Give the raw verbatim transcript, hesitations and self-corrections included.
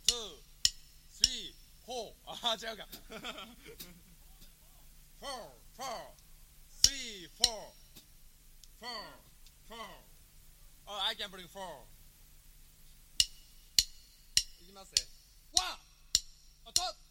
two, three, four. あ、違うか。four, four, three, four, four, four. Oh, I can bring four. いきますね。one.